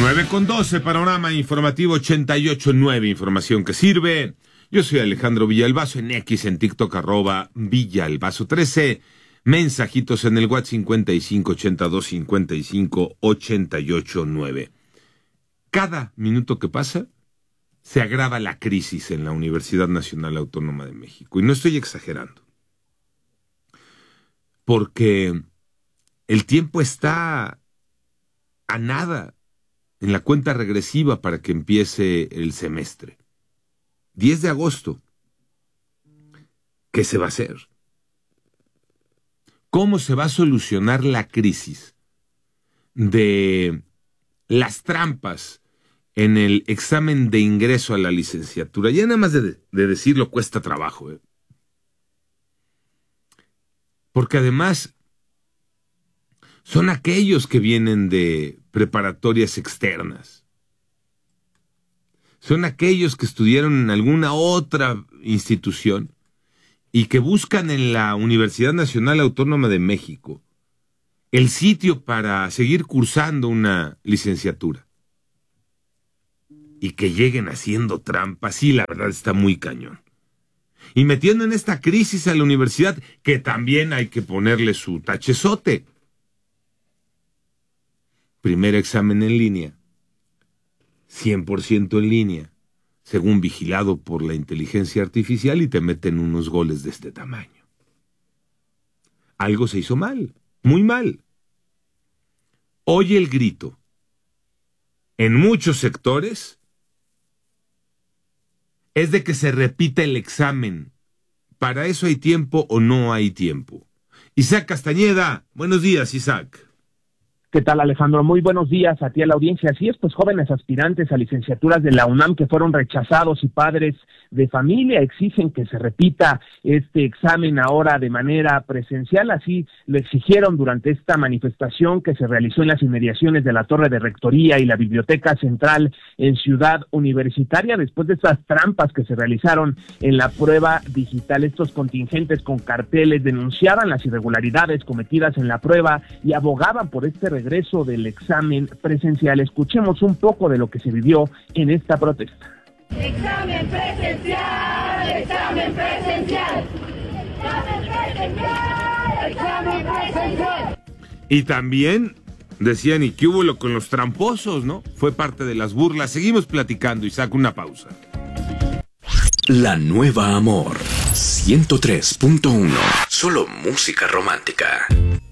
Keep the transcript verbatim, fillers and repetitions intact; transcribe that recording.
nueve con doce, panorama informativo ochenta y ocho punto nueve, información que sirve. Yo soy Alejandro Villalbazo, en X, en TikTok, arroba Villalbazo trece. Mensajitos en el WhatsApp cincuenta y cinco, ochenta y dos, cincuenta y cinco, ochenta y ocho, nueve. Cada minuto que pasa, se agrava la crisis en la Universidad Nacional Autónoma de México. Y no estoy exagerando. Porque el tiempo está a nada en la cuenta regresiva para que empiece el semestre. diez de agosto. ¿Qué se va a hacer? ¿Cómo se va a solucionar la crisis de las trampas en el examen de ingreso a la licenciatura? Ya nada más de, de decirlo cuesta trabajo, ¿eh? Porque además son aquellos que vienen de preparatorias externas. Son aquellos que estudiaron en alguna otra institución y que buscan en la Universidad Nacional Autónoma de México el sitio para seguir cursando una licenciatura. Y que lleguen haciendo trampas, sí, la verdad está muy cañón. Y metiendo en esta crisis a la universidad, que también hay que ponerle su tachezote. Primer examen en línea, cien por ciento en línea, según vigilado por la inteligencia artificial, y te meten unos goles de este tamaño. Algo se hizo mal, muy mal. Oye el grito. En muchos sectores es de que se repita el examen. ¿Para eso hay tiempo o no hay tiempo? Isaac Castañeda, buenos días, Isaac. ¿Qué tal, Alejandro? Muy buenos días a ti, a la audiencia. Así es, pues jóvenes aspirantes a licenciaturas de la UNAM que fueron rechazados y padres de familia exigen que se repita este examen ahora de manera presencial. Así lo exigieron durante esta manifestación que se realizó en las inmediaciones de la Torre de Rectoría y la Biblioteca Central en Ciudad Universitaria, después de estas trampas que se realizaron en la prueba digital. Estos contingentes con carteles denunciaban las irregularidades cometidas en la prueba y abogaban por este regreso del examen presencial. Escuchemos un poco de lo que se vivió en esta protesta. Examen presencial, examen presencial, examen presencial, examen presencial. Y también decían, ¿y qué hubo lo con los tramposos, no? Fue parte de las burlas. Seguimos platicando, Isaac, una pausa. La Nueva Amor, ciento tres punto uno. Solo música romántica.